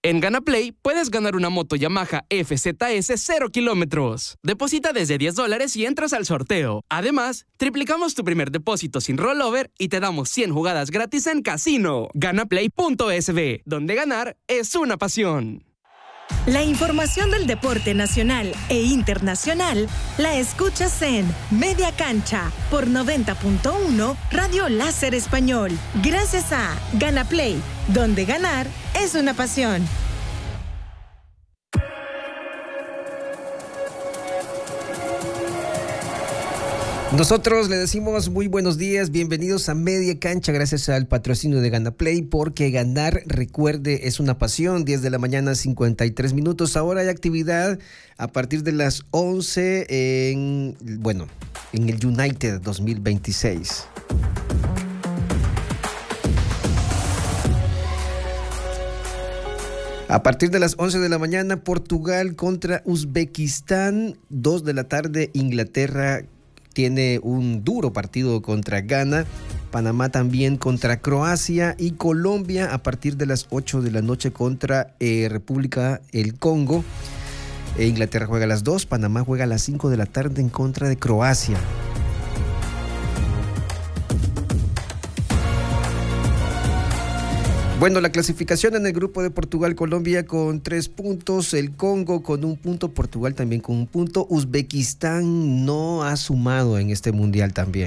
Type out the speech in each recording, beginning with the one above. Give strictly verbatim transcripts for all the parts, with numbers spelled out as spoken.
En GanaPlay puedes ganar una moto Yamaha F Z S cero kilómetros. Deposita desde diez dólares y entras al sorteo. Además, triplicamos tu primer depósito sin rollover y te damos cien jugadas gratis en casino. Ganaplay punto es be, donde ganar es una pasión. La información del deporte nacional e internacional la escuchas en Media Cancha por noventa punto uno Radio Láser Español. Gracias a GanaPlay, donde ganar es una pasión. Nosotros le decimos muy buenos días, bienvenidos a Media Cancha, gracias al patrocinio de GanaPlay, porque ganar, recuerde, es una pasión. Diez de la mañana, cincuenta y tres minutos. Ahora hay actividad a partir de las once en, bueno, en el United dos mil veintiséis. A partir de las once de la mañana, Portugal contra Uzbekistán. dos de la tarde, Inglaterra tiene un duro partido contra Ghana, Panamá también contra Croacia y Colombia a partir de las ocho de la noche contra eh, República el Congo. E Inglaterra juega a las dos, Panamá juega a las cinco de la tarde en contra de Croacia. Bueno, la clasificación en el grupo de Portugal, Colombia con tres puntos, el Congo con un punto, Portugal también con un punto, Uzbekistán no ha sumado en este mundial también.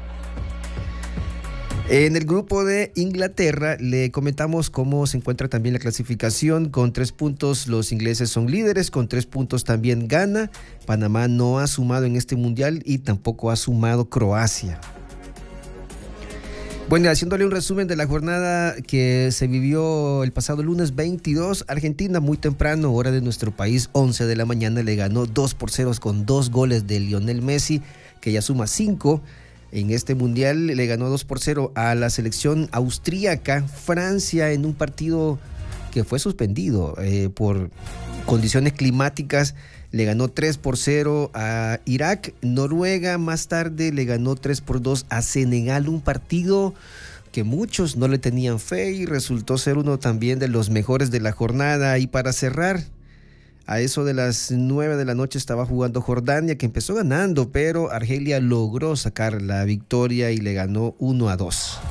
En el grupo de Inglaterra le comentamos cómo se encuentra también la clasificación. Con tres puntos los ingleses son líderes, con tres puntos también Ghana, Panamá no ha sumado en este mundial y tampoco ha sumado Croacia. Bueno, haciéndole un resumen de la jornada que se vivió el pasado lunes veintidós, Argentina muy temprano, hora de nuestro país, once de la mañana, le ganó dos por cero con dos goles de Lionel Messi, que ya suma cinco. En este mundial le ganó dos por cero a la selección austríaca. Francia, en un partido que fue suspendido eh, por condiciones climáticas, le ganó tres por cero a Irak. Noruega más tarde le ganó tres por dos a Senegal, un partido que muchos no le tenían fe y resultó ser uno también de los mejores de la jornada. Y para cerrar, a eso de las nueve de la noche estaba jugando Jordania, que empezó ganando, pero Argelia logró sacar la victoria y le ganó uno a dos.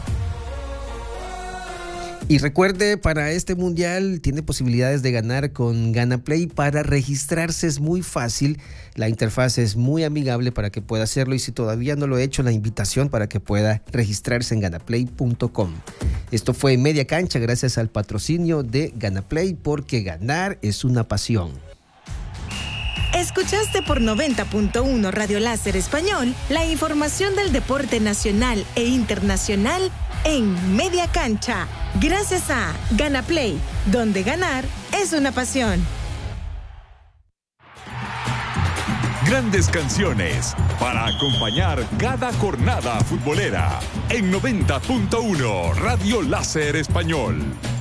Y recuerde, para este mundial tiene posibilidades de ganar con GanaPlay. Para registrarse es muy fácil, la interfaz es muy amigable para que pueda hacerlo, y si todavía no lo ha hecho, la invitación para que pueda registrarse en ganaplay punto com. Esto fue Media Cancha gracias al patrocinio de GanaPlay, porque ganar es una pasión. Escuchaste por noventa punto uno Radio Láser Español la información del deporte nacional e internacional en Media Cancha, gracias a GanaPlay, donde ganar es una pasión. Grandes canciones para acompañar cada jornada futbolera en noventa punto uno Radio Láser Español.